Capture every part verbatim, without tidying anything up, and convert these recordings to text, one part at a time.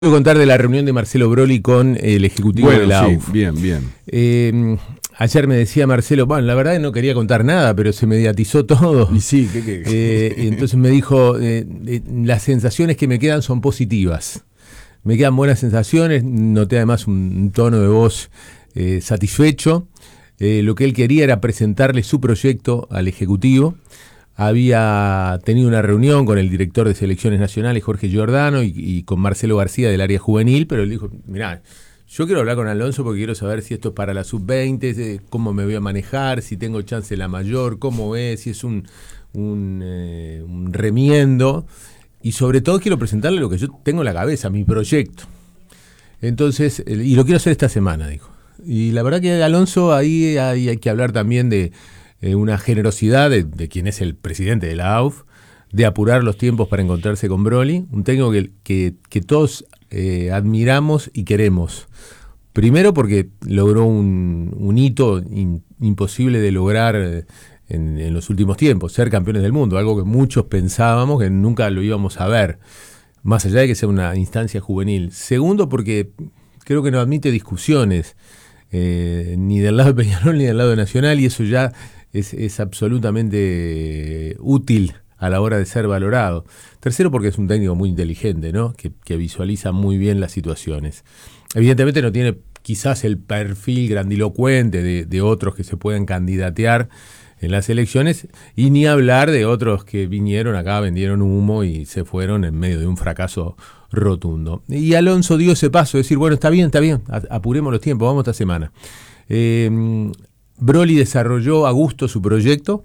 Quiero contar de la reunión de Marcelo Broli con el ejecutivo bueno, de la sí, A U F. Bien, bien. Eh, ayer me decía Marcelo, bueno, la verdad no quería contar nada, pero se mediatizó todo. Y sí, ¿qué, qué? Eh, y entonces me dijo, eh, eh, las sensaciones que me quedan son positivas. Me quedan buenas sensaciones, noté además un, un tono de voz eh, satisfecho. Eh, lo que él quería era presentarle su proyecto al Ejecutivo. Había tenido una reunión con el director de selecciones nacionales, Jorge Giordano, y, y con Marcelo García del área juvenil, pero él dijo, mirá, yo quiero hablar con Alonso porque quiero saber si esto es para la sub veinte, cómo me voy a manejar, si tengo chance en la mayor, cómo es, si es un, un, eh, un remiendo. Y sobre todo quiero presentarle lo que yo tengo en la cabeza, mi proyecto. Entonces, y lo quiero hacer esta semana, dijo. Y la verdad que Alonso, ahí hay, hay que hablar también de eh, una generosidad de, de quien es el presidente de la A U F, de apurar los tiempos para encontrarse con Broli, un técnico que, que, que todos eh, admiramos y queremos. Primero porque logró un, un hito in, imposible de lograr eh, en, en los últimos tiempos, ser campeones del mundo, algo que muchos pensábamos que nunca lo íbamos a ver, más allá de que sea una instancia juvenil. Segundo porque creo que no admite discusiones, eh, ni del lado de Peñarol ni del lado de Nacional, y eso ya es, es absolutamente útil a la hora de ser valorado. Tercero porque es un técnico muy inteligente, ¿no? que, que visualiza muy bien las situaciones. Evidentemente no tiene quizás el perfil grandilocuente de, de otros que se pueden candidatear en las elecciones, y ni hablar de otros que vinieron acá, vendieron humo y se fueron en medio de un fracaso rotundo. Y Alonso dio ese paso, decir, bueno, está bien, está bien, apuremos los tiempos, vamos esta semana. Eh, Broli desarrolló a gusto su proyecto,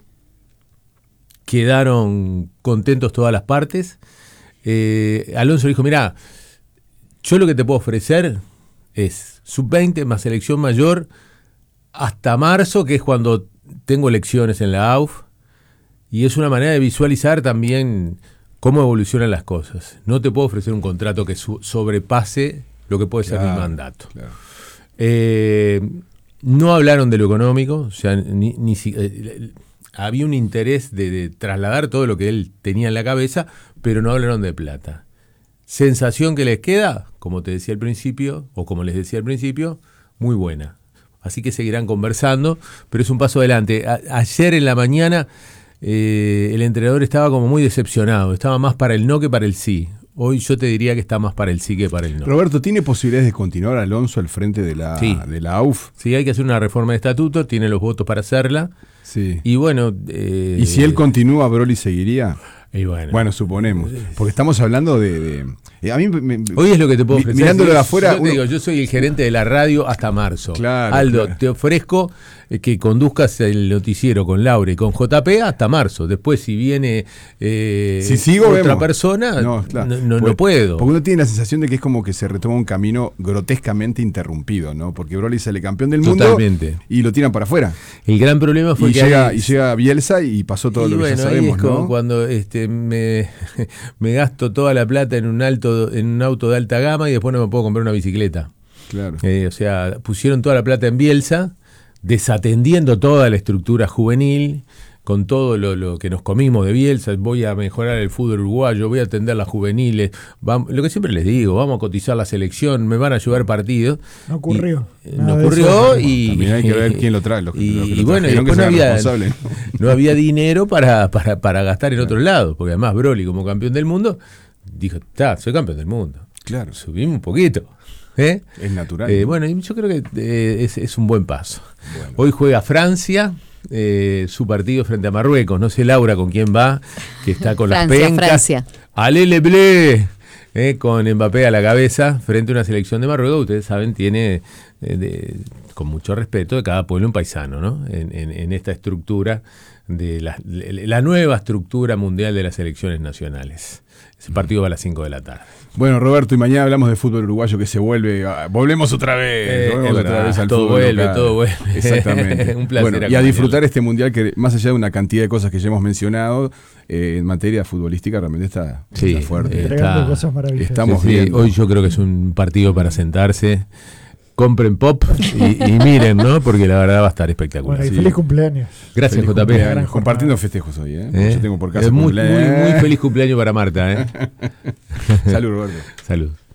quedaron contentos todas las partes. Eh, Alonso dijo, mirá, yo lo que te puedo ofrecer es sub veinte más selección mayor hasta marzo, que es cuando tengo elecciones en la A U F, y es una manera de visualizar también cómo evolucionan las cosas. No te puedo ofrecer un contrato que su- sobrepase lo que puede ser Claro, mi mandato. claro. Eh, no hablaron de lo económico, o sea, ni, ni si- eh, había un interés de, de trasladar todo lo que él tenía en la cabeza, pero no hablaron de plata. Sensación que les queda, como te decía al principio, o como les decía al principio, muy buena. Así que seguirán conversando, pero es un paso adelante. A- ayer en la mañana eh, el entrenador estaba como muy decepcionado, estaba más para el no que para el sí. Hoy yo te diría que está más para el sí que para el no. Roberto, ¿tiene posibilidades de continuar Alonso al frente de la, Sí. de la A U F? Sí, hay que hacer una reforma de estatuto, tiene los votos para hacerla. Sí. Y bueno... Eh, ¿Y si él continúa, Broli seguiría? y bueno, Bueno, suponemos. Porque estamos hablando de... de- eh, a mí me- hoy es lo que te puedo mi- ofrecer. mirándolo Yo- de afuera, yo te uno- digo, yo soy el gerente de la radio hasta marzo. Claro, Aldo, claro. te ofrezco eh, que conduzcas el noticiero con Laura y con J P hasta marzo. Después, si viene eh, Si sigo, otra vemos. persona, no, claro. no, no Porque- puedo. Porque uno tiene la sensación de que es como que se retoma un camino grotescamente interrumpido, ¿no? Porque Broli sale campeón del mundo Totalmente. y lo tiran para afuera. El gran problema fue Y que llega, hay- y llega Bielsa y pasó todo y lo que bueno, ya ahí sabemos, es como ¿no? cuando este, me, me gasto toda la plata en un alto, en un auto de alta gama y después no me puedo comprar una bicicleta. Claro. Eh, o sea, pusieron toda la plata en Bielsa, desatendiendo toda la estructura juvenil, con todo lo, lo que nos comimos de Bielsa. Voy a mejorar el fútbol uruguayo, voy a atender las juveniles, vamos, lo que siempre les digo, vamos a cotizar la selección, me van a llevar partidos. No ocurrió. Y, eh, Nada no de ocurrió eso. y... También hay que ver quién lo trae. Los, que- y, los que lo y bueno, y trajeron, que después no sean había, responsables. no había dinero para, para, para gastar en otro lado, porque además Broli, como campeón del mundo, dijo, está, soy campeón del mundo. Claro. Subimos un poquito. ¿eh? Es natural. Eh, bueno, y yo creo que eh, es, es un buen paso. Bueno. Hoy juega Francia, eh, su partido frente a Marruecos. No sé, Laura, con quién va, que está con Francia, las pencas. Francia. Alele blé, eh, con Mbappé a la cabeza, frente a una selección de Marruecos. Ustedes saben, tiene, eh, de, con mucho respeto, de cada pueblo un paisano, ¿no? En, en, en esta estructura, de la, la nueva estructura mundial de las elecciones nacionales. Ese partido va a las cinco de la tarde. Bueno, Roberto, y mañana hablamos de fútbol uruguayo que se vuelve. ah, volvemos otra vez. Eh, volvemos es otra verdad, vez al todo fútbol vuelve, local. todo vuelve. Exactamente. Un placer Bueno, y a acompañarlo. disfrutar este mundial que, más allá de una cantidad de cosas que ya hemos mencionado, eh, en materia futbolística realmente está, Sí, está fuerte. eh, Entregando está- cosas maravillosas. estamos Sí, sí, viendo. hoy yo creo que es un partido para sentarse. Compren pop y, y miren, ¿no? Porque la verdad va a estar espectacular. Bueno, y Sí. feliz cumpleaños. Gracias, Feliz J P. cumpleaños. Gran Compartiendo festejos hoy, ¿eh? ¿Eh? Yo tengo por casa Es muy, muy, cumpleaños. muy feliz cumpleaños para Marta, ¿eh? Salud, Roberto. Salud.